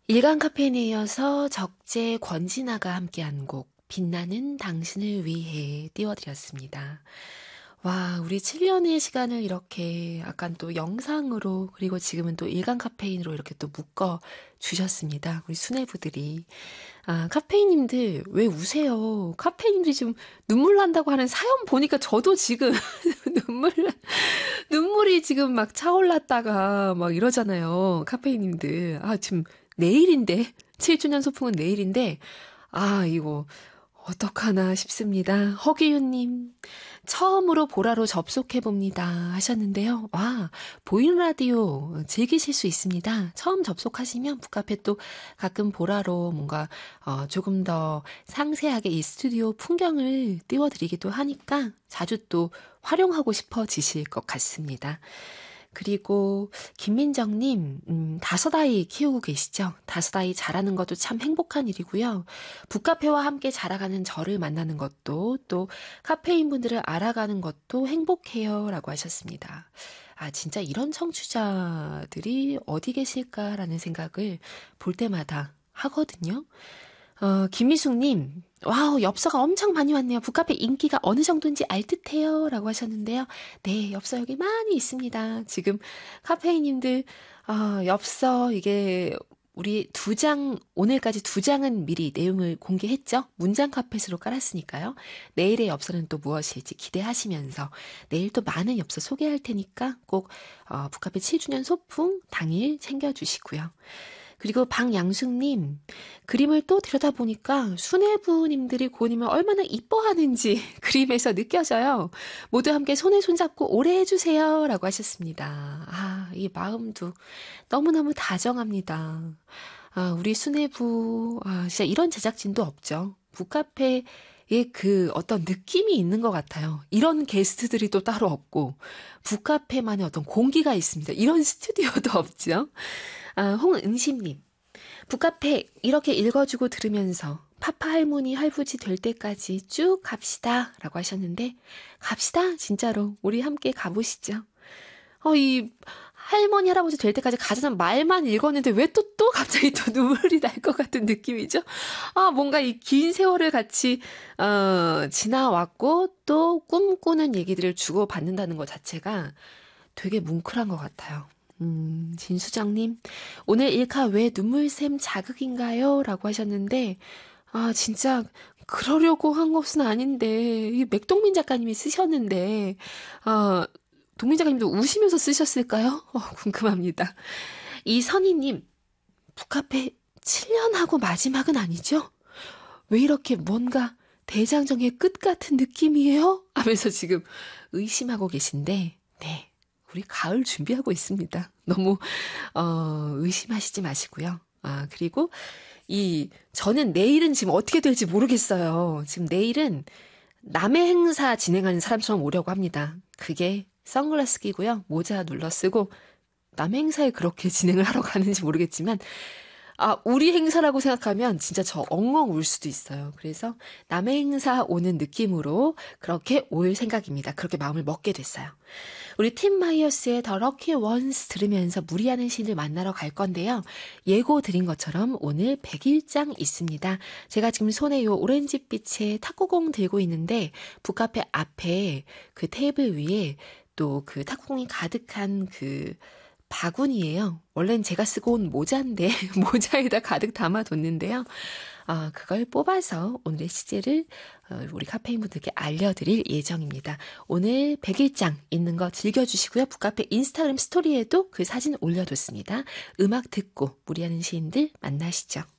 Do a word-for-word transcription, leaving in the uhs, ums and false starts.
일간 카페인에 이어서 적재 권진아가 함께한 곡 빛나는 당신을 위해 띄워드렸습니다. 와, 우리 칠 년의 시간을 이렇게 약간 또 영상으로 그리고 지금은 또 일간 카페인으로 이렇게 또 묶어 주셨습니다. 우리 수뇌부들이. 아, 카페인님들 왜 우세요? 카페인님들이 지금 눈물 난다고 하는 사연 보니까 저도 지금 눈물 눈물이 지금 막 차올랐다가 막 이러잖아요. 카페인님들. 아, 지금 내일인데 칠 주년 소풍은 내일인데 아, 이거 어떡하나 싶습니다. 허기윤님, 처음으로 보라로 접속해봅니다 하셨는데요. 와, 보이는 라디오 즐기실 수 있습니다. 처음 접속하시면 북카페 또 가끔 보라로 뭔가 어, 조금 더 상세하게 이 스튜디오 풍경을 띄워드리기도 하니까 자주 또 활용하고 싶어지실 것 같습니다. 그리고 김민정님, 음, 다섯 아이 키우고 계시죠? 다섯 아이 자라는 것도 참 행복한 일이고요. 북카페와 함께 자라가는 저를 만나는 것도 또 카페인 분들을 알아가는 것도 행복해요 라고 하셨습니다. 아, 진짜 이런 청취자들이 어디 계실까라는 생각을 볼 때마다 하거든요. 어, 김미숙님, 와우, 엽서가 엄청 많이 왔네요. 북카페 인기가 어느 정도인지 알 듯해요. 라고 하셨는데요. 네, 엽서 여기 많이 있습니다. 지금 카페인님들, 어, 엽서, 이게, 우리 두 장, 오늘까지 두 장은 미리 내용을 공개했죠? 문장 카펫으로 깔았으니까요. 내일의 엽서는 또 무엇일지 기대하시면서 내일 또 많은 엽서 소개할 테니까 꼭, 어, 북카페 칠 주년 소풍 당일 챙겨주시고요. 그리고 방양숙님, 그림을 또 들여다보니까 수뇌부님들이 고님을 얼마나 이뻐하는지 그림에서 느껴져요. 모두 함께 손에 손잡고 오래 해주세요 라고 하셨습니다. 아, 이 마음도 너무너무 다정합니다. 아, 우리 수뇌부, 아, 진짜 이런 제작진도 없죠. 북카페에 그 어떤 느낌이 있는 것 같아요. 이런 게스트들이 또 따로 없고, 북카페만의 어떤 공기가 있습니다. 이런 스튜디오도 없죠. 아, 홍은심님, 북카페 이렇게 읽어주고 들으면서 파파 할머니 할부지 될 때까지 쭉 갑시다 라고 하셨는데, 갑시다 진짜로 우리 함께 가보시죠. 어, 이 할머니 할아버지 될 때까지 가자는 말만 읽었는데 왜 또 또 갑자기 또 눈물이 날 것 같은 느낌이죠. 아, 뭔가 이 긴 세월을 같이 어, 지나왔고 또 꿈꾸는 얘기들을 주고받는다는 것 자체가 되게 뭉클한 것 같아요. 음, 진수정님, 오늘 일카 왜 눈물샘 자극인가요? 라고 하셨는데, 아, 진짜, 그러려고 한 것은 아닌데, 이 맥동민 작가님이 쓰셨는데, 아, 동민 작가님도 우시면서 쓰셨을까요? 어, 궁금합니다. 이선희님, 북카페 칠 년 하고 마지막은 아니죠? 왜 이렇게 뭔가 대장정의 끝 같은 느낌이에요? 하면서 지금 의심하고 계신데, 네. 우리 가을 준비하고 있습니다. 너무 어, 의심하시지 마시고요. 아, 그리고 이 저는 내일은 지금 어떻게 될지 모르겠어요. 지금 내일은 남의 행사 진행하는 사람처럼 오려고 합니다. 그게 선글라스 끼고요. 모자 눌러 쓰고 남의 행사에 그렇게 진행을 하러 가는지 모르겠지만 아, 우리 행사라고 생각하면 진짜 저 엉엉 울 수도 있어요. 그래서 남의 행사 오는 느낌으로 그렇게 올 생각입니다. 그렇게 마음을 먹게 됐어요. 우리 팀 마이어스의 더 럭키 원스 들으면서 무리하는 신을 만나러 갈 건데요. 예고 드린 것처럼 오늘 백 일장 있습니다. 제가 지금 손에 요 오렌지빛의 탁구공 들고 있는데 북카페 앞에 그 테이블 위에 또 그 탁구공이 가득한 그 바구니예요. 원래는 제가 쓰고 온 모자인데 모자에다 가득 담아뒀는데요. 아, 그걸 뽑아서 오늘의 시제를 우리 카페인 분들께 알려드릴 예정입니다. 오늘 백 일장 있는 거 즐겨주시고요. 북카페 인스타그램 스토리에도 그 사진 올려뒀습니다. 음악 듣고 무리하는 시인들 만나시죠.